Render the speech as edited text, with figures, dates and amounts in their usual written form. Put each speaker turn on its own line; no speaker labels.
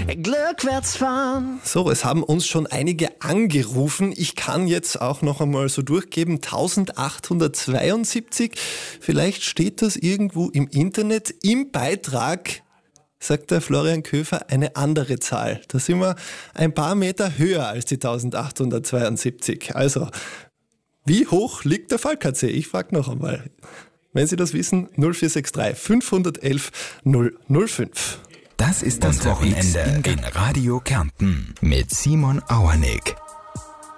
Glückwärts fahren.
So, es haben uns schon einige angerufen. Ich kann jetzt auch noch einmal so durchgeben, 1872. Vielleicht steht das irgendwo im Internet. Im Beitrag sagt der Florian Köfer eine andere Zahl. Da sind wir ein paar Meter höher als die 1872. Also, wie hoch liegt der Falkatz? Ich frage noch einmal. Wenn Sie das wissen, 0463 511 005.
Das ist das Wochenende in Radio Kärnten mit Simon Auernick.